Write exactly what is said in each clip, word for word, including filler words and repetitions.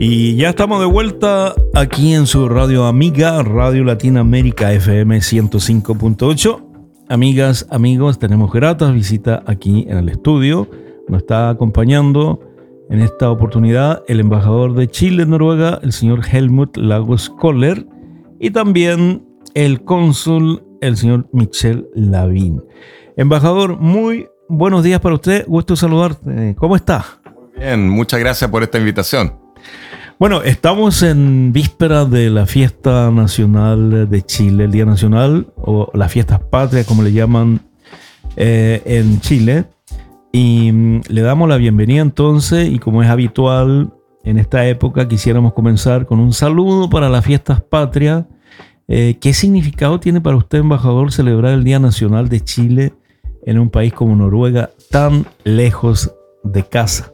Y ya estamos de vuelta aquí en su radio amiga, Radio Latinoamérica F M ciento cinco punto ocho. Amigas, amigos, tenemos grata visita aquí en el estudio. Nos está acompañando en esta oportunidad el embajador de Chile en Noruega, el señor Helmut Lagos Koller, y también el cónsul, el señor Michel Lavín. Embajador, muy buenos días para usted. Gusto saludarte. ¿Cómo está? Muy bien, muchas gracias por esta invitación. Bueno, estamos en víspera de la fiesta nacional de Chile, el Día Nacional, o las fiestas patrias, como le llaman eh, en Chile. Y mm, le damos la bienvenida entonces, y como es habitual en esta época, quisiéramos comenzar con un saludo para las fiestas patrias. Eh, ¿Qué significado tiene para usted, embajador, celebrar el Día Nacional de Chile en un país como Noruega, tan lejos de casa?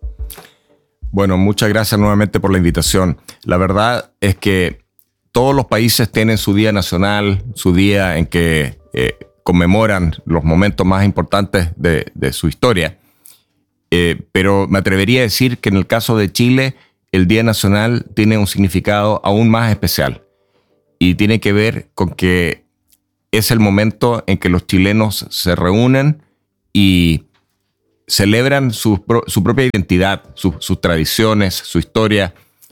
Bueno, muchas gracias nuevamente por la invitación. La verdad es que todos los países tienen su día nacional, su día en que eh, conmemoran los momentos más importantes de, de su historia. Eh, pero me atrevería a decir que en el caso de Chile, el Día Nacional tiene un significado aún más especial. Y tiene que ver con que es el momento en que los chilenos se reúnen y celebran su, su propia identidad, su, sus tradiciones, su historia.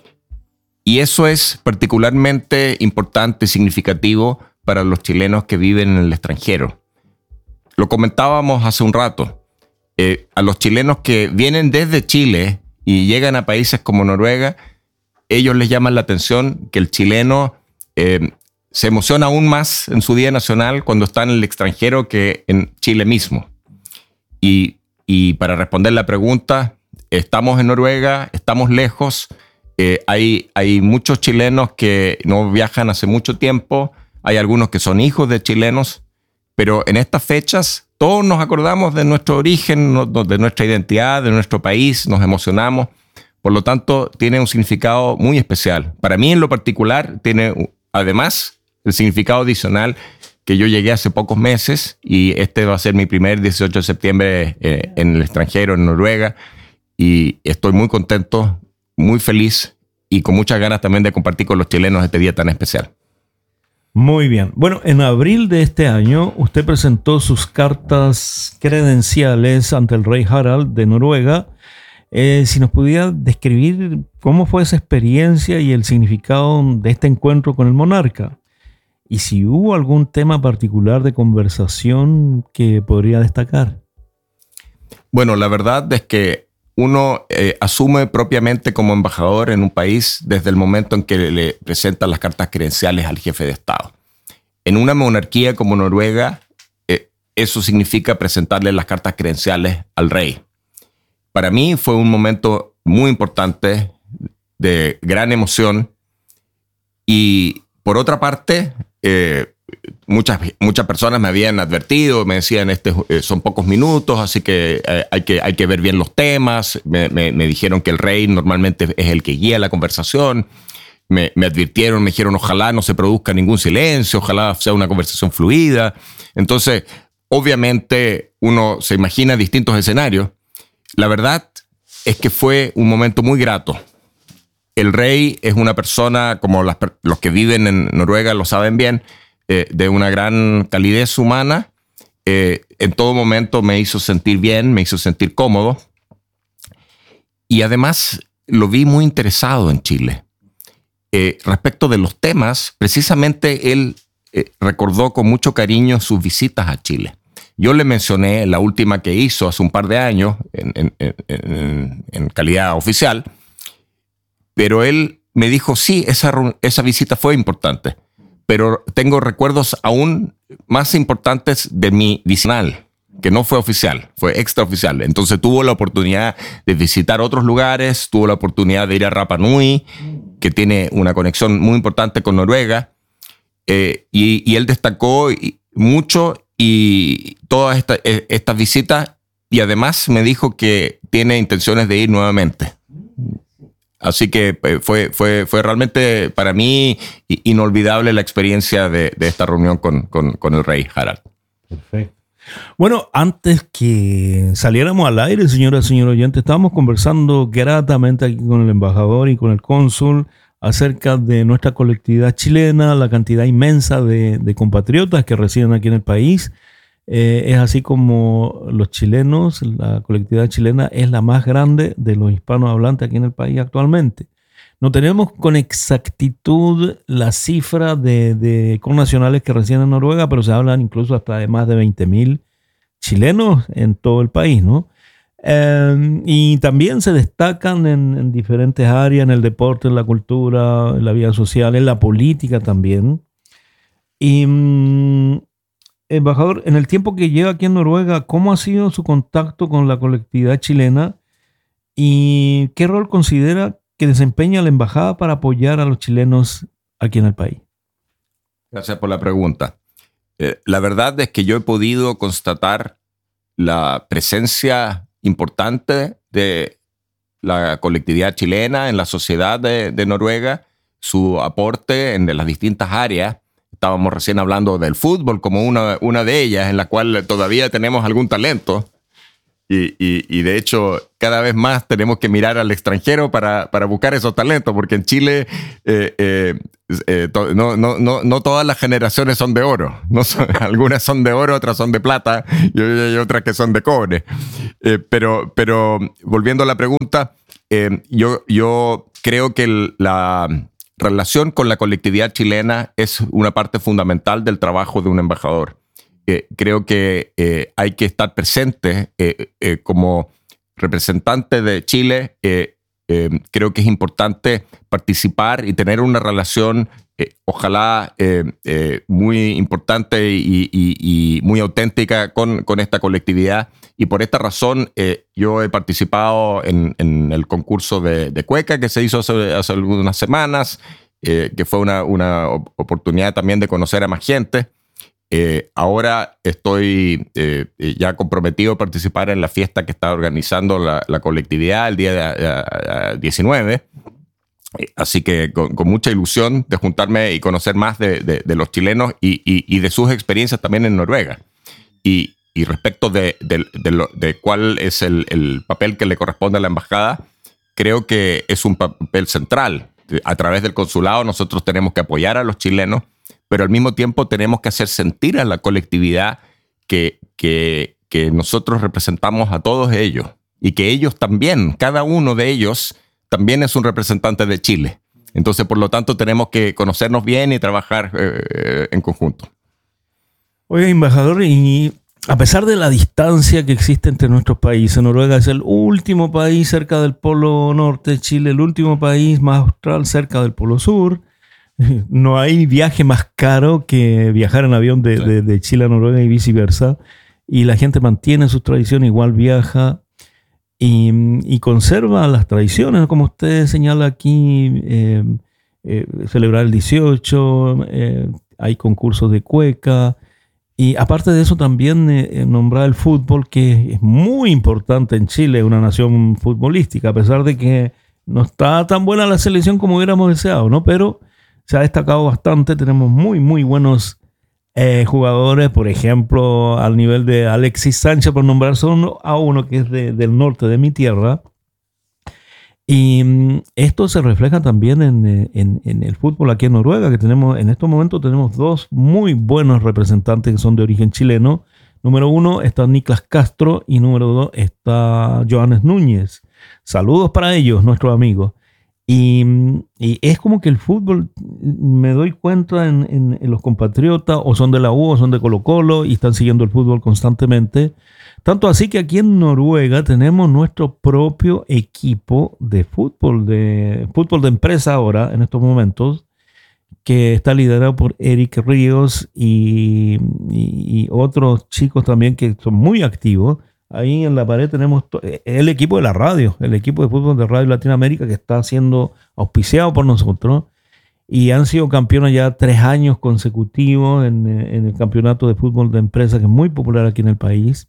Y eso es particularmente importante y significativo para los chilenos que viven en el extranjero. Lo comentábamos hace un rato. Eh, a los chilenos que vienen desde Chile y llegan a países como Noruega, ellos les llaman la atención que el chileno eh, se emociona aún más en su Día Nacional cuando está en el extranjero que en Chile mismo. Y Y para responder la pregunta, estamos en Noruega, estamos lejos, eh, hay, hay muchos chilenos que no viajan hace mucho tiempo, hay algunos que son hijos de chilenos, pero en estas fechas todos nos acordamos de nuestro origen, de nuestra identidad, de nuestro país, nos emocionamos, por lo tanto tiene un significado muy especial. Para mí en lo particular tiene además el significado adicional que yo llegué hace pocos meses y este va a ser mi primer dieciocho de septiembre eh, en el extranjero, en Noruega, y estoy muy contento, muy feliz y con muchas ganas también de compartir con los chilenos este día tan especial. Muy bien. Bueno, en abril de este año usted presentó sus cartas credenciales ante el rey Harald de Noruega. Eh, si nos pudiera describir cómo fue esa experiencia y el significado de este encuentro con el monarca. Y si hubo algún tema particular de conversación que podría destacar. Bueno, la verdad es que uno eh, asume propiamente como embajador en un país desde el momento en que le, le presentan las cartas credenciales al jefe de Estado. En una monarquía como Noruega, eh, eso significa presentarle las cartas credenciales al rey. Para mí fue un momento muy importante, de gran emoción, y por otra parte, Eh, muchas, muchas personas me habían advertido, me decían, este, eh, son pocos minutos, así que, eh, hay que hay que ver bien los temas. Me, me, me dijeron que el rey normalmente es el que guía la conversación. Me, me advirtieron, me dijeron, ojalá no se produzca ningún silencio, ojalá sea una conversación fluida. Entonces, obviamente, uno se imagina distintos escenarios. La verdad es que fue un momento muy grato. El rey es una persona, como las, los que viven en Noruega lo saben bien, eh, de una gran calidez humana. Eh, en todo momento me hizo sentir bien, me hizo sentir cómodo. Y además lo vi muy interesado en Chile. Eh, respecto de los temas, precisamente él eh, recordó con mucho cariño sus visitas a Chile. Yo le mencioné la última que hizo hace un par de años en, en, en, en calidad oficial. Pero él me dijo, sí, esa, esa visita fue importante, pero tengo recuerdos aún más importantes de mi visita, que no fue oficial, fue extraoficial. Entonces tuvo la oportunidad de visitar otros lugares, tuvo la oportunidad de ir a Rapa Nui, que tiene una conexión muy importante con Noruega, eh, y, y él destacó mucho y todas esta, estas visitas, y además me dijo que tiene intenciones de ir nuevamente. Así que fue, fue, fue realmente para mí inolvidable la experiencia de, de esta reunión con, con, con el rey Harald. Perfecto. Bueno, antes que saliéramos al aire, señora y señor oyente, estábamos conversando gratamente aquí con el embajador y con el cónsul acerca de nuestra colectividad chilena, la cantidad inmensa de, de compatriotas que residen aquí en el país. Eh, es así como los chilenos, la colectividad chilena es la más grande de los hispanohablantes aquí en el país actualmente. No tenemos con exactitud la cifra de, de connacionales que residen en Noruega, pero se hablan incluso hasta de más de veinte mil chilenos en todo el país, ¿no? Eh, y también se destacan en, en diferentes áreas, en el deporte, en la cultura, en la vida social, en la política también. Y, mm, embajador, en el tiempo que lleva aquí en Noruega, ¿cómo ha sido su contacto con la colectividad chilena y qué rol considera que desempeña la embajada para apoyar a los chilenos aquí en el país? Gracias por la pregunta. Eh, la verdad es que yo he podido constatar la presencia importante de la colectividad chilena en la sociedad de, de Noruega, su aporte en las distintas áreas. Estábamos recién hablando del fútbol como una, una de ellas, en la cual todavía tenemos algún talento. Y, y, y de hecho, cada vez más tenemos que mirar al extranjero para, para buscar esos talentos, porque en Chile eh, eh, eh, to, no, no, no, no todas las generaciones son de oro. No son, algunas son de oro, otras son de plata y, y otras que son de cobre. Eh, pero, pero volviendo a la pregunta, eh, yo, yo creo que el, la relación con la colectividad chilena es una parte fundamental del trabajo de un embajador. Eh, creo que eh, hay que estar presente eh, eh, como representante de Chile. Eh, eh, creo que es importante participar y tener una relación, eh, ojalá eh, eh, muy importante y, y, y muy auténtica con, con esta colectividad. Y por esta razón eh, yo he participado en, en el concurso de, de cueca que se hizo hace, hace algunas semanas, eh, que fue una, una oportunidad también de conocer a más gente. Eh, ahora estoy eh, ya comprometido a participar en la fiesta que está organizando la, la colectividad el día de, uh, diecinueve. Así que con, con mucha ilusión de juntarme y conocer más de, de, de los chilenos y, y, y de sus experiencias también en Noruega. Y, y respecto de, de, de, lo, de cuál es el, el papel que le corresponde a la embajada, creo que es un papel central. A través del consulado nosotros tenemos que apoyar a los chilenos, pero al mismo tiempo tenemos que hacer sentir a la colectividad que, que, que nosotros representamos a todos ellos y que ellos también, cada uno de ellos, también es un representante de Chile. Entonces, por lo tanto, tenemos que conocernos bien y trabajar eh, en conjunto. Oiga, embajador, y a pesar de la distancia que existe entre nuestros países, Noruega es el último país cerca del Polo Norte, Chile el último país más austral cerca del Polo Sur. No hay viaje más caro que viajar en avión de, sí. de, de Chile a Noruega y viceversa. Y la gente mantiene sus tradiciones, igual viaja y, y conserva las tradiciones, como usted señala aquí, eh, eh, celebrar el dieciocho, eh, hay concursos de cueca. Y aparte de eso también eh, nombrar el fútbol, que es muy importante en Chile, una nación futbolística, a pesar de que no está tan buena la selección como hubiéramos deseado, ¿no? Pero se ha destacado bastante, tenemos muy, muy buenos eh, jugadores, por ejemplo, al nivel de Alexis Sánchez, por nombrar solo a uno que es de, del norte de mi tierra. Y um, esto se refleja también en, en, en el fútbol aquí en Noruega, que tenemos en estos momentos tenemos dos muy buenos representantes que son de origen chileno. Número uno está Niklas Castro y número dos está Johannes Núñez. Saludos para ellos, nuestros amigos. Y, y es como que el fútbol, me doy cuenta en, en, en los compatriotas, o son de la U o son de Colo Colo y están siguiendo el fútbol constantemente. Tanto así que aquí en Noruega tenemos nuestro propio equipo de fútbol, de fútbol de empresa ahora, en estos momentos, que está liderado por Eric Ríos y, y, y otros chicos también que son muy activos. Ahí en la pared tenemos to- el equipo de la radio, el equipo de fútbol de Radio Latinoamérica que está siendo auspiciado por nosotros y han sido campeones ya tres años consecutivos en, en el campeonato de fútbol de empresa, que es muy popular aquí en el país.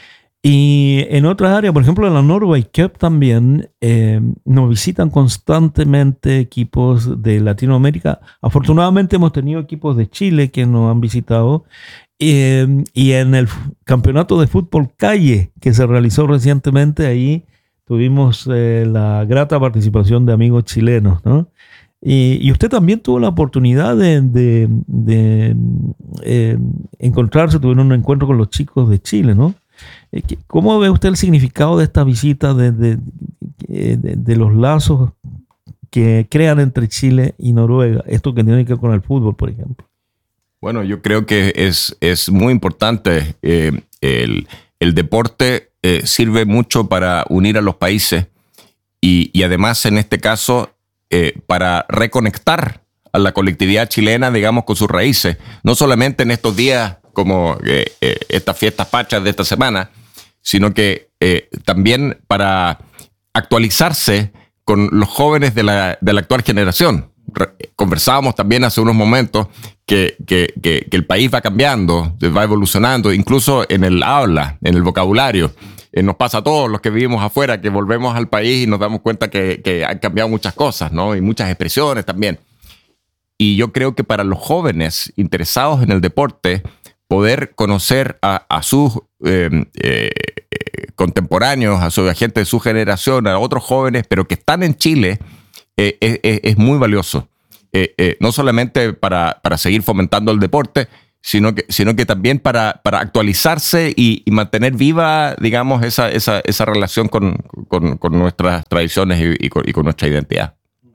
Y en otras áreas, por ejemplo en la Norway Cup también eh, nos visitan constantemente equipos de Latinoamérica. Afortunadamente hemos tenido equipos de Chile que nos han visitado. Eh, y en el campeonato de fútbol calle que se realizó recientemente, ahí tuvimos eh, la grata participación de amigos chilenos, ¿no? Y, y usted también tuvo la oportunidad de, de, de eh, encontrarse, tuvieron un encuentro con los chicos de Chile, ¿no? ¿Cómo ve usted el significado de esta visita, de, de, de, de los lazos que crean entre Chile y Noruega? Esto que tiene que ver con el fútbol, por ejemplo. Bueno, yo creo que es, es muy importante. Eh, el, el deporte eh, sirve mucho para unir a los países y, y además en este caso eh, para reconectar a la colectividad chilena, digamos, con sus raíces. No solamente en estos días como eh, eh, estas fiestas patrias de esta semana, sino que eh, también para actualizarse con los jóvenes de la, de la actual generación. Re- conversábamos también hace unos momentos que, que, que, que el país va cambiando, va evolucionando, incluso en el habla, en el vocabulario. Eh, nos pasa a todos los que vivimos afuera, que volvemos al país y nos damos cuenta que, que han cambiado muchas cosas, ¿no? Y muchas expresiones también. Y yo creo que para los jóvenes interesados en el deporte, poder conocer a, a sus eh, eh, contemporáneos, a su a gente de su generación, a otros jóvenes, pero que están en Chile, eh, es, es muy valioso. Eh, eh, no solamente para, para seguir fomentando el deporte, sino que, sino que también para, para actualizarse y, y mantener viva, digamos, esa, esa, esa relación con, con, con nuestras tradiciones y, y, con, y con nuestra identidad.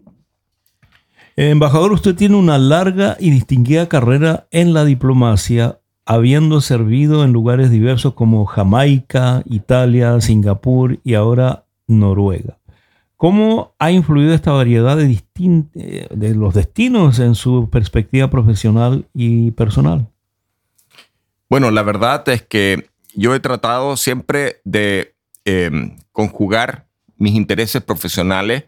Embajador, usted tiene una larga y distinguida carrera en la diplomacia, habiendo servido en lugares diversos como Jamaica, Italia, Singapur y ahora Noruega. ¿Cómo ha influido esta variedad de, distin- de los destinos en su perspectiva profesional y personal? Bueno, la verdad es que yo he tratado siempre de eh, conjugar mis intereses profesionales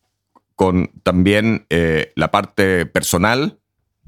con también eh, la parte personal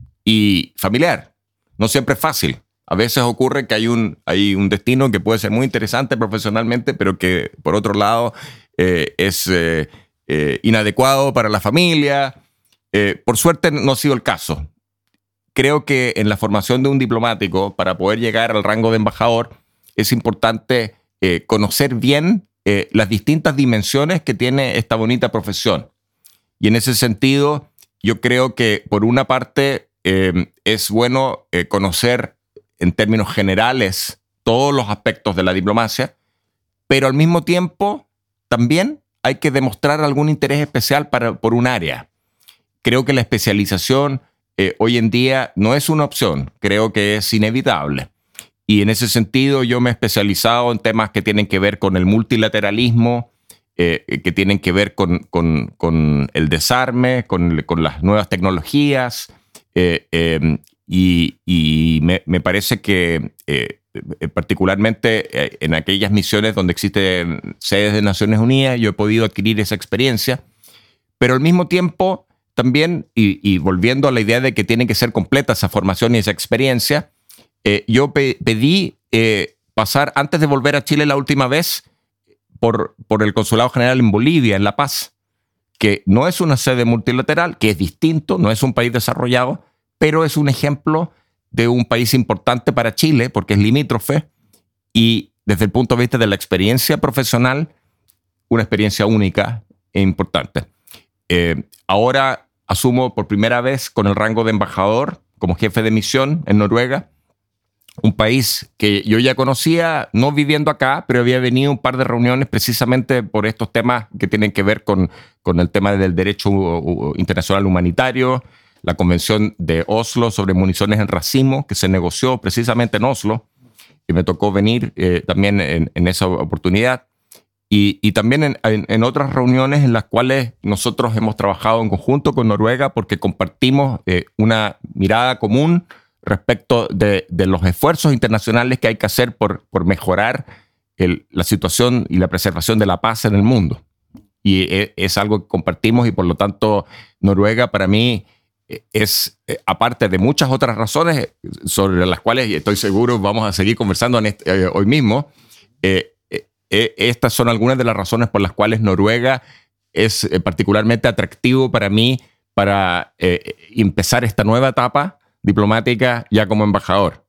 y familiar. No siempre es fácil. A veces ocurre que hay un, hay un destino que puede ser muy interesante profesionalmente, pero que por otro lado eh, es eh, eh, inadecuado para la familia. Eh, por suerte no ha sido el caso. Creo que en la formación de un diplomático, para poder llegar al rango de embajador, es importante eh, conocer bien eh, las distintas dimensiones que tiene esta bonita profesión. Y en ese sentido, yo creo que por una parte eh, es bueno eh, conocer en términos generales todos los aspectos de la diplomacia, pero al mismo tiempo también hay que demostrar algún interés especial para, por un área. Creo que la especialización eh, hoy en día no es una opción, creo que es inevitable. Y en ese sentido yo me he especializado en temas que tienen que ver con el multilateralismo, eh, que tienen que ver con, con, con el desarme, con, con las nuevas tecnologías, eh, eh, y, y me, me parece que eh, particularmente eh, en aquellas misiones donde existen sedes de Naciones Unidas, yo he podido adquirir esa experiencia, pero al mismo tiempo también, y, y volviendo a la idea de que tiene que ser completa esa formación y esa experiencia, eh, yo pe- pedí eh, pasar, antes de volver a Chile la última vez, por, por el Consulado General en Bolivia, en La Paz, que no es una sede multilateral, que es distinto, no es un país desarrollado, pero es un ejemplo de un país importante para Chile, porque es limítrofe, y desde el punto de vista de la experiencia profesional, una experiencia única e importante. Eh, ahora asumo por primera vez con el rango de embajador, como jefe de misión en Noruega, un país que yo ya conocía, no viviendo acá, pero había venido un par de reuniones precisamente por estos temas que tienen que ver con, con el tema del derecho internacional humanitario, la Convención de Oslo sobre municiones en racimo, que se negoció precisamente en Oslo, y me tocó venir eh, también en, en esa oportunidad. Y, y también en, en, en otras reuniones en las cuales nosotros hemos trabajado en conjunto con Noruega porque compartimos eh, una mirada común respecto de, de los esfuerzos internacionales que hay que hacer por, por mejorar el, la situación y la preservación de la paz en el mundo. Y es, es algo que compartimos y por lo tanto Noruega para mí es, aparte de muchas otras razones sobre las cuales estoy seguro vamos a seguir conversando en este, eh, hoy mismo, eh, eh, estas son algunas de las razones por las cuales Noruega es eh, particularmente atractivo para mí para eh, empezar esta nueva etapa diplomática ya como embajador.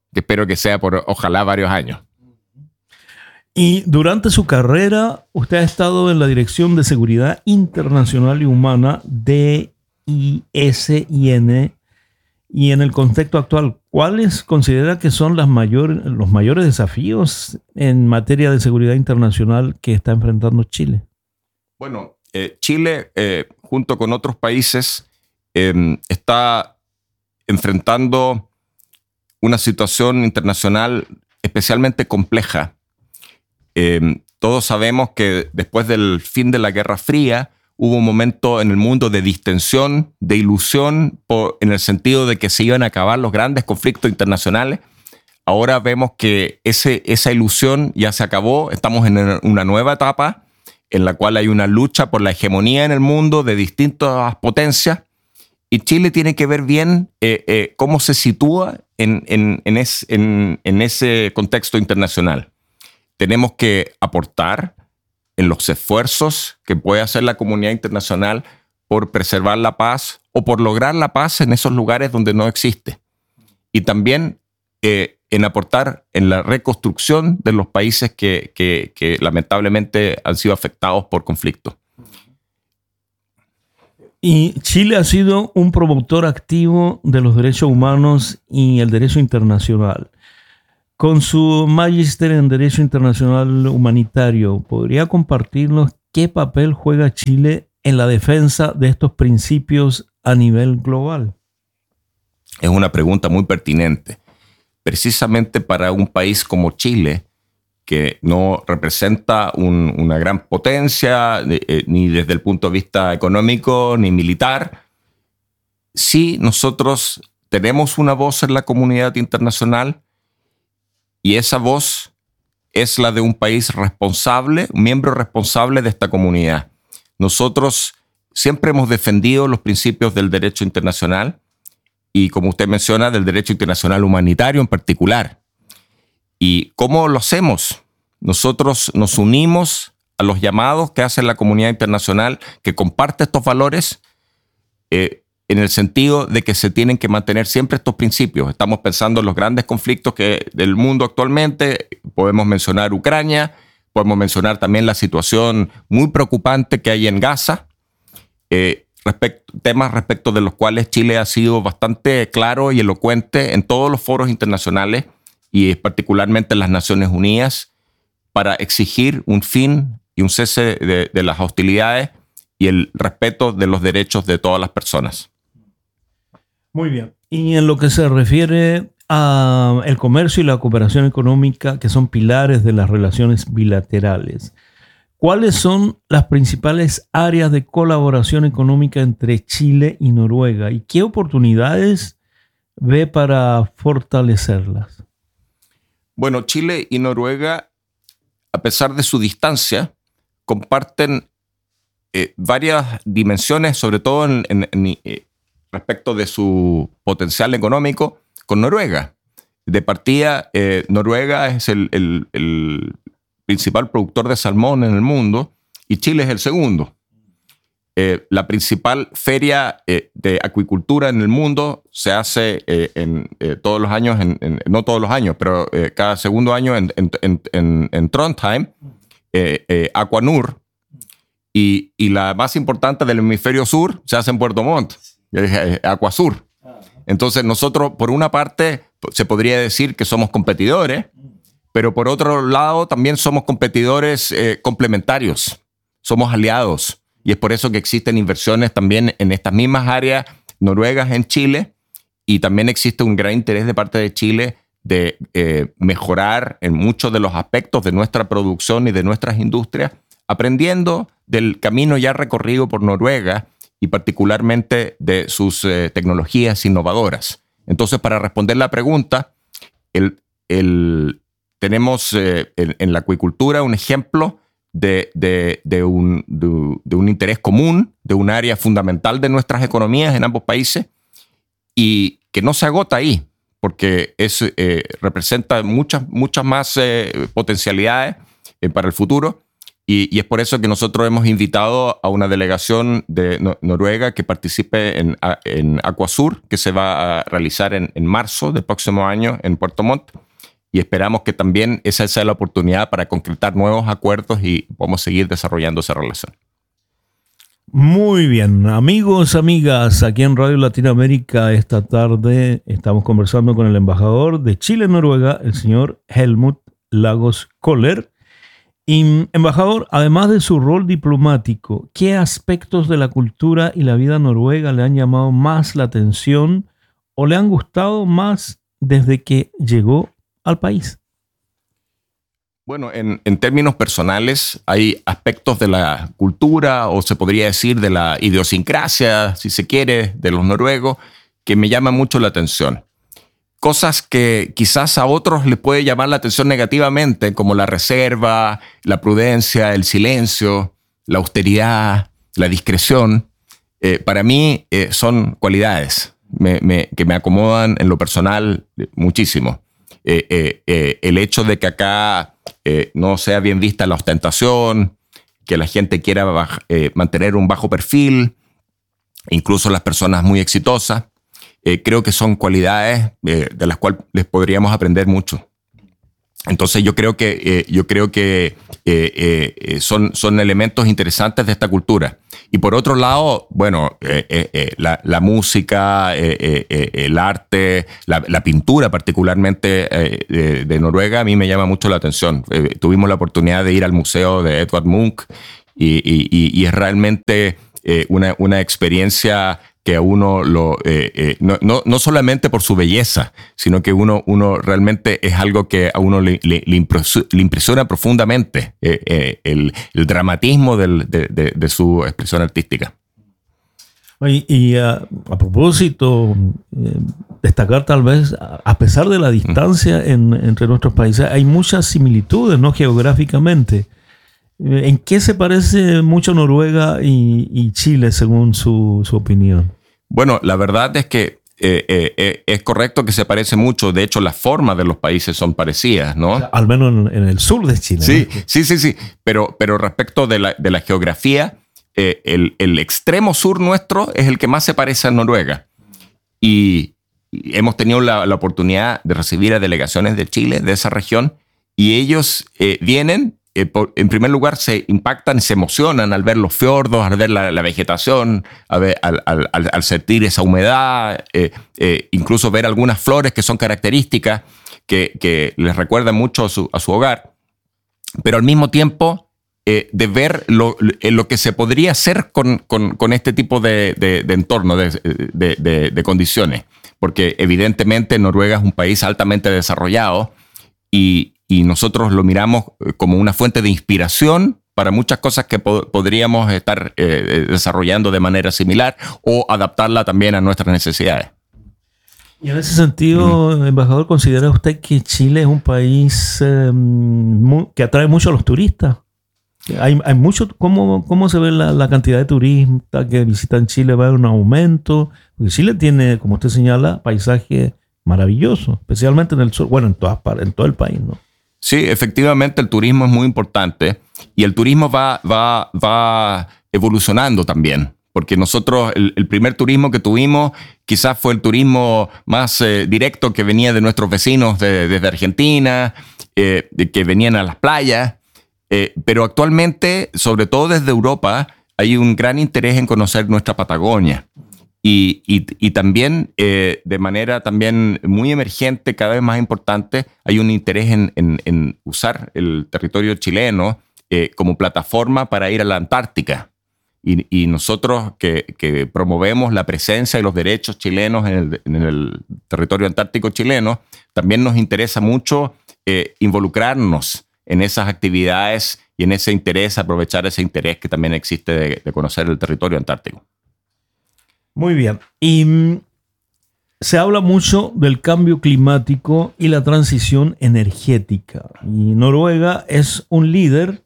que espero que sea por, ojalá, varios años. Y durante su carrera, usted ha estado en la Dirección de Seguridad Internacional y Humana de I S I N. Y en el contexto actual, ¿cuáles considera que son las mayor, los mayores desafíos en materia de seguridad internacional que está enfrentando Chile? Bueno, eh, Chile, eh, junto con otros países, eh, está enfrentando una situación internacional especialmente compleja. Eh, todos sabemos que después del fin de la Guerra Fría, hubo un momento en el mundo de distensión, de ilusión, por, en el sentido de que se iban a acabar los grandes conflictos internacionales. Ahora vemos que ese, esa ilusión ya se acabó. Estamos en una nueva etapa en la cual hay una lucha por la hegemonía en el mundo de distintas potencias. Y Chile tiene que ver bien eh, eh, cómo se sitúa en, en, en, es, en, en ese contexto internacional. Tenemos que aportar en los esfuerzos que puede hacer la comunidad internacional por preservar la paz o por lograr la paz en esos lugares donde no existe. Y también eh, en aportar en la reconstrucción de los países que, que, que lamentablemente han sido afectados por conflictos. Y Chile ha sido un promotor activo de los derechos humanos y el derecho internacional. Con su magíster en Derecho Internacional Humanitario, ¿podría compartirnos qué papel juega Chile en la defensa de estos principios a nivel global? Es una pregunta muy pertinente. Precisamente para un país como Chile, que no representa un, una gran potencia, eh, ni desde el punto de vista económico ni militar, sí nosotros tenemos una voz en la comunidad internacional. Y esa voz es la de un país responsable, un miembro responsable de esta comunidad. Nosotros siempre hemos defendido los principios del derecho internacional y, como usted menciona, del derecho internacional humanitario en particular. ¿Y cómo lo hacemos? Nosotros nos unimos a los llamados que hace la comunidad internacional que comparte estos valores, eh, en el sentido de que se tienen que mantener siempre estos principios. Estamos pensando en los grandes conflictos que, del mundo actualmente. Podemos mencionar Ucrania, podemos mencionar también la situación muy preocupante que hay en Gaza, eh, respecto, temas respecto de los cuales Chile ha sido bastante claro y elocuente en todos los foros internacionales y particularmente en las Naciones Unidas para exigir un fin y un cese de, de las hostilidades y el respeto de los derechos de todas las personas. Muy bien. Y en lo que se refiere al comercio y la cooperación económica, que son pilares de las relaciones bilaterales, ¿cuáles son las principales áreas de colaboración económica entre Chile y Noruega? ¿Y qué oportunidades ve para fortalecerlas? Bueno, Chile y Noruega, a pesar de su distancia, comparten eh, varias dimensiones, sobre todo en, en, en eh, respecto de su potencial económico con Noruega. De partida, eh, Noruega es el, el, el principal productor de salmón en el mundo y Chile es el segundo. Eh, la principal feria eh, de acuicultura en el mundo se hace eh, en, eh, todos los años, en, en, no todos los años, pero eh, cada segundo año en, en, en, en Trondheim, eh, eh, Aquanur, y, y la más importante del hemisferio sur se hace en Puerto Montt. Aquasur. Entonces nosotros, por una parte, se podría decir que somos competidores, pero por otro lado también somos competidores eh, complementarios, somos aliados, y es por eso que existen inversiones también en estas mismas áreas noruegas en Chile, y también existe un gran interés de parte de Chile de eh, mejorar en muchos de los aspectos de nuestra producción y de nuestras industrias, aprendiendo del camino ya recorrido por Noruega y particularmente de sus eh, tecnologías innovadoras. Entonces, para responder la pregunta, el, el, tenemos eh, en, en la acuicultura un ejemplo de, de, de, un, de, de un interés común, de un área fundamental de nuestras economías en ambos países y que no se agota ahí, porque es, eh, representa muchas, muchas más eh, potencialidades eh, para el futuro. Y, y es por eso que nosotros hemos invitado a una delegación de no, Noruega que participe en, en Aquasur, que se va a realizar en, en marzo del próximo año en Puerto Montt. Y esperamos que también esa sea la oportunidad para concretar nuevos acuerdos y podamos seguir desarrollando esa relación. Muy bien, amigos, amigas, aquí en Radio Latinoamérica esta tarde estamos conversando con el embajador de Chile en Noruega, el señor Helmut Lagos Koller. Y, embajador, además de su rol diplomático, ¿qué aspectos de la cultura y la vida noruega le han llamado más la atención o le han gustado más desde que llegó al país? Bueno, en, en términos personales, hay aspectos de la cultura, o se podría decir de la idiosincrasia, si se quiere, de los noruegos, que me llaman mucho la atención. Cosas que quizás a otros les puede llamar la atención negativamente, como la reserva, la prudencia, el silencio, la austeridad, la discreción. Eh, para mí eh, son cualidades me, me, que me acomodan en lo personal muchísimo. Eh, eh, eh, el hecho de que acá eh, no sea bien vista la ostentación, que la gente quiera baja, eh, mantener un bajo perfil, incluso las personas muy exitosas, eh, creo que son cualidades eh, de las cuales les podríamos aprender mucho. Entonces yo creo que, eh, yo creo que eh, eh, son, son elementos interesantes de esta cultura. Y por otro lado, bueno, eh, eh, la, la música, eh, eh, el arte, la, la pintura particularmente eh, de, de Noruega a mí me llama mucho la atención. Eh, tuvimos la oportunidad de ir al museo de Edvard Munch y, y, y, y es realmente eh, una, una experiencia que a uno lo eh, eh, no, no, no solamente por su belleza, sino que uno, uno realmente es algo que a uno le, le, le, impresiona, le impresiona profundamente eh, eh, el, el dramatismo del, de, de, de su expresión artística. Y, y uh, a propósito, eh, destacar tal vez, a pesar de la distancia en, entre nuestros países, hay muchas similitudes, ¿no? Geográficamente. ¿En qué se parece mucho Noruega y, y Chile, según su, su opinión? Bueno, la verdad es que eh, eh, es correcto que se parece mucho. De hecho, las formas de los países son parecidas, ¿no? O sea, al menos en, en el sur de Chile. Sí, ¿no? sí, sí, sí. Pero, pero respecto de la, de la geografía, eh, el, el extremo sur nuestro es el que más se parece a Noruega. Y, y hemos tenido la, la oportunidad de recibir a delegaciones de Chile, de esa región, y ellos eh, vienen. Eh, por, en primer lugar, se impactan y se emocionan al ver los fiordos, al ver la, la vegetación, a ver, al, al, al sentir esa humedad, eh, eh, incluso ver algunas flores que son características, que, que les recuerdan mucho a su, a su hogar. Pero al mismo tiempo, eh, de ver lo, lo que se podría hacer con, con, con este tipo de, de, de entorno, de, de, de, de condiciones. Porque evidentemente Noruega es un país altamente desarrollado y Y nosotros lo miramos como una fuente de inspiración para muchas cosas que po- podríamos estar eh, desarrollando de manera similar o adaptarla también a nuestras necesidades. Y en ese sentido, mm. embajador, ¿considera usted que Chile es un país eh, muy, que atrae mucho a los turistas? Hay, hay mucho, ¿cómo, cómo se ve la, la cantidad de turistas que visitan Chile? ¿Va a haber un aumento? Porque Chile tiene, como usted señala, paisaje maravilloso, especialmente en el sur, bueno, en todas partes, en todo el país, ¿no? Sí, efectivamente el turismo es muy importante y el turismo va, va, va evolucionando también, porque nosotros el, el primer turismo que tuvimos quizás fue el turismo más eh, directo que venía de nuestros vecinos de, desde Argentina, eh, de que venían a las playas, eh, pero actualmente, sobre todo desde Europa, hay un gran interés en conocer nuestra Patagonia. Y, y, y también, eh, de manera también muy emergente, cada vez más importante, hay un interés en, en, en usar el territorio chileno eh, como plataforma para ir a la Antártica. Y, y nosotros que, que promovemos la presencia y los derechos chilenos en el, en el territorio antártico chileno, también nos interesa mucho eh, involucrarnos en esas actividades y en ese interés, aprovechar ese interés que también existe de, de conocer el territorio antártico. Muy bien. Y mm, se habla mucho del cambio climático y la transición energética. Y Noruega es un líder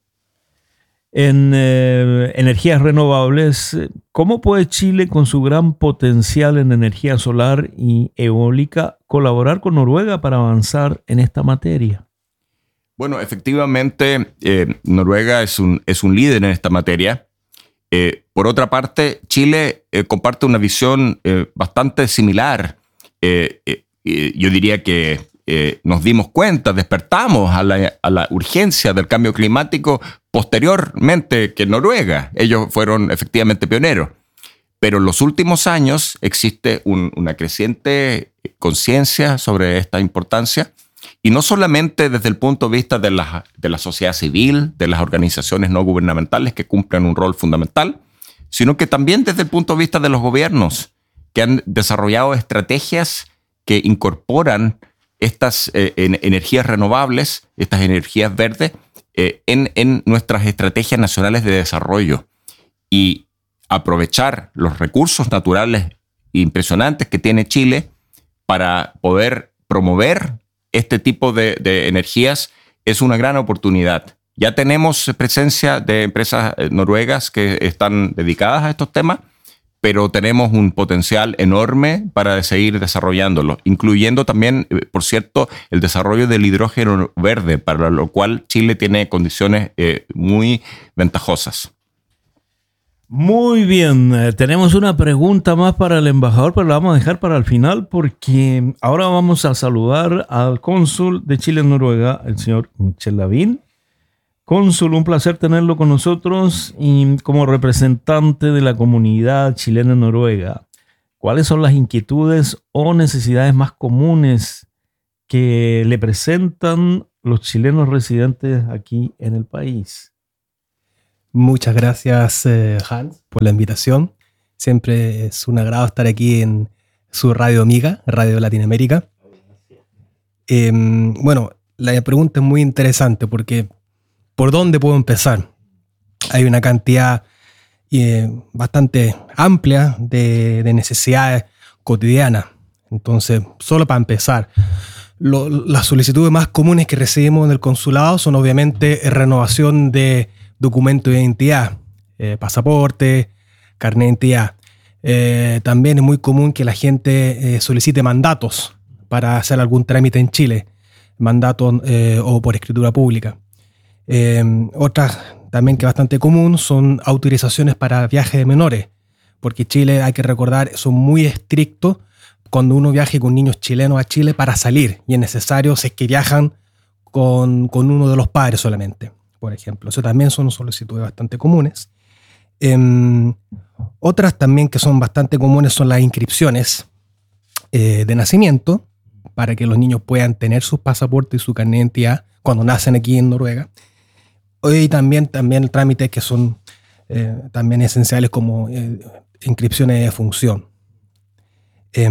en eh, energías renovables. ¿Cómo puede Chile, con su gran potencial en energía solar y eólica, colaborar con Noruega para avanzar en esta materia? Bueno, efectivamente, eh, Noruega es un, es un líder en esta materia. Eh, por otra parte, Chile eh, comparte una visión eh, bastante similar. Eh, eh, eh, yo diría que eh, nos dimos cuenta, despertamos a la, a la urgencia del cambio climático posteriormente que Noruega. Ellos fueron efectivamente pioneros. Pero en los últimos años existe un, una creciente conciencia sobre esta importancia. Y no solamente desde el punto de vista de la, de la sociedad civil, de las organizaciones no gubernamentales que cumplen un rol fundamental, sino que también desde el punto de vista de los gobiernos que han desarrollado estrategias que incorporan estas eh, en, energías renovables, estas energías verdes, eh, en, en nuestras estrategias nacionales de desarrollo. Y aprovechar los recursos naturales impresionantes que tiene Chile para poder promover este tipo de, de energías es una gran oportunidad. Ya tenemos presencia de empresas noruegas que están dedicadas a estos temas, pero tenemos un potencial enorme para seguir desarrollándolo, incluyendo también, por cierto, el desarrollo del hidrógeno verde, para lo cual Chile tiene condiciones eh, muy ventajosas. Muy bien, eh, tenemos una pregunta más para el embajador, pero la vamos a dejar para el final porque ahora vamos a saludar al cónsul de Chile en Noruega, el señor Michel Lavín. Cónsul, un placer tenerlo con nosotros y como representante de la comunidad chilena en Noruega, ¿cuáles son las inquietudes o necesidades más comunes que le presentan los chilenos residentes aquí en el país? Muchas gracias, eh, Hans, por la invitación. Siempre es un agrado estar aquí en su radio amiga, Radio Latinoamérica. Eh, bueno, la pregunta es muy interesante porque ¿por dónde puedo empezar? Hay una cantidad eh, bastante amplia de, de necesidades cotidianas. Entonces, solo para empezar, lo, las solicitudes más comunes que recibimos en el consulado son obviamente renovación de documento de identidad, eh, pasaporte, carnet de identidad. Eh, también es muy común que la gente eh, solicite mandatos para hacer algún trámite en Chile, mandatos eh, o por escritura pública. Eh, otras también que es bastante común son autorizaciones para viajes de menores, porque Chile, hay que recordar, son muy estrictos cuando uno viaje con niños chilenos a Chile para salir, y es necesario si es que viajan con, con uno de los padres solamente, por ejemplo. Eso también son solicitudes bastante comunes. Eh, otras también que son bastante comunes son las inscripciones eh, de nacimiento, para que los niños puedan tener sus pasaportes y su carnet de identidad cuando nacen aquí en Noruega. Y también, también trámites que son eh, también esenciales como eh, inscripciones de función. Eh,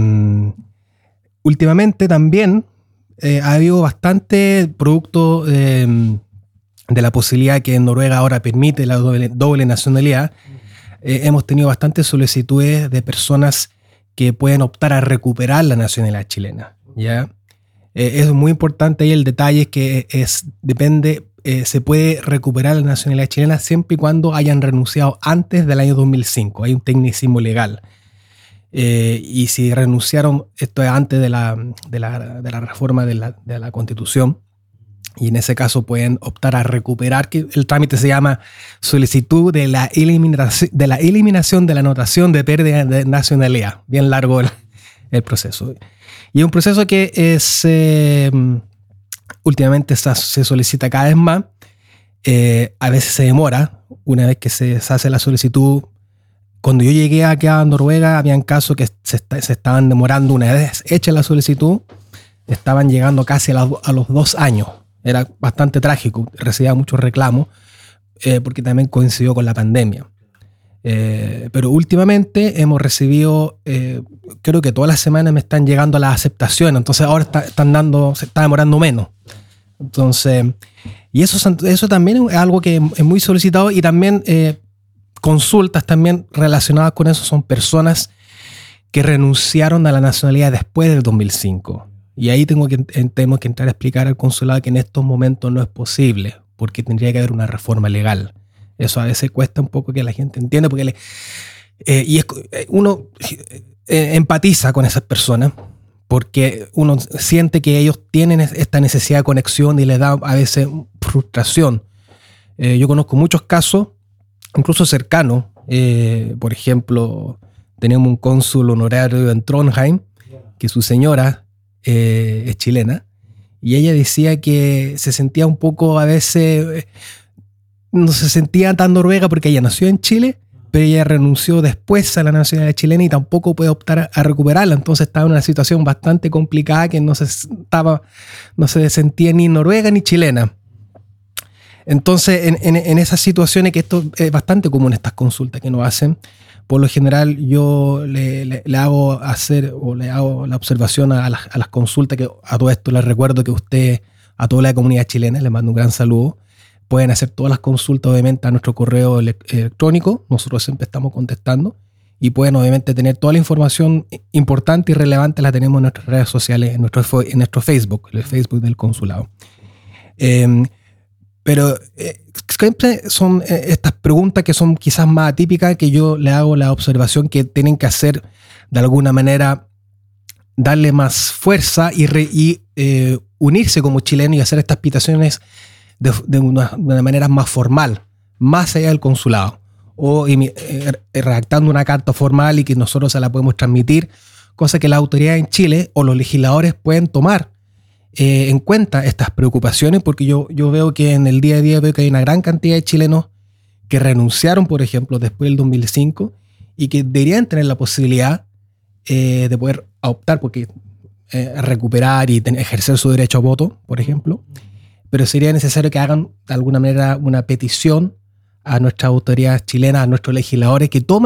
últimamente también eh, ha habido bastante producto eh, de la posibilidad que en Noruega ahora permite la doble, doble nacionalidad. Eh, hemos tenido bastantes solicitudes de personas que pueden optar a recuperar la nacionalidad chilena, ¿ya? Eh, es muy importante ahí el detalle que es, depende, eh, se puede recuperar la nacionalidad chilena siempre y cuando hayan renunciado antes del año dos mil cinco. Hay un tecnicismo legal. Eh, y si renunciaron, esto es antes de la, de la, de la reforma de la, de la Constitución, y en ese caso pueden optar a recuperar, que el trámite se llama solicitud de la eliminación de la, eliminación de la anotación de pérdida de nacionalidad. Bien largo el, el proceso. Y es un proceso que es, eh, últimamente se, se solicita cada vez más. Eh, a veces se demora. Una vez que se, se hace la solicitud, cuando yo llegué aquí a Noruega, habían casos que se, se estaban demorando. Una vez hecha la solicitud, estaban llegando casi a, la, a los dos años. Era bastante trágico. Recibía muchos reclamos eh, porque también coincidió con la pandemia. Eh, pero últimamente hemos recibido, eh, creo que todas las semanas me están llegando las aceptaciones, entonces ahora está, están dando, se está demorando menos. Entonces, y eso, eso también es algo que es muy solicitado, y también eh, consultas también relacionadas con eso son personas que renunciaron a la nacionalidad después del dos mil cinco. Y ahí tengo que, tengo que entrar a explicar al consulado que en estos momentos no es posible, porque tendría que haber una reforma legal. Eso a veces cuesta un poco que la gente entienda, porque le, eh, y es, uno eh, empatiza con esas personas, porque uno siente que ellos tienen esta necesidad de conexión y les da a veces frustración. Eh, yo conozco muchos casos, incluso cercanos. Eh, por ejemplo, tenemos un cónsul honorario en Trondheim, que su señora eh, es chilena, y ella decía que se sentía un poco a veces, no se sentía tan noruega porque ella nació en Chile, pero ella renunció después a la nacionalidad chilena y tampoco puede optar a recuperarla. Entonces estaba en una situación bastante complicada que no se, estaba, no se sentía ni noruega ni chilena. Entonces, en, en, en esas situaciones, que esto es bastante común, estas consultas que nos hacen, por lo general yo le, le, le hago hacer o le hago la observación a las, a las consultas, que a todo esto les recuerdo que usted, a toda la comunidad chilena, les mando un gran saludo. Pueden hacer todas las consultas, obviamente, a nuestro correo electrónico. Nosotros siempre estamos contestando. Y pueden, obviamente, tener toda la información importante y relevante. La tenemos en nuestras redes sociales, en nuestro, en nuestro Facebook, el Facebook del consulado. Eh, pero eh, siempre son eh, estas preguntas que son quizás más atípicas, que yo le hago la observación que tienen que hacer, de alguna manera, darle más fuerza y, re, y eh, unirse como chilenos y hacer estas invitaciones De, de, una, de una manera más formal, más allá del consulado, o eh, redactando una carta formal y que nosotros se la podemos transmitir, cosa que las autoridades en Chile o los legisladores pueden tomar eh, en cuenta estas preocupaciones, porque yo, yo veo que en el día a día veo que hay una gran cantidad de chilenos que renunciaron, por ejemplo, después del dos mil cinco, y que deberían tener la posibilidad eh, de poder optar, porque eh, recuperar y ten, ejercer su derecho a voto, por ejemplo. Pero sería necesario que hagan de alguna manera una petición a nuestras autoridades chilenas, a nuestros legisladores, que tomen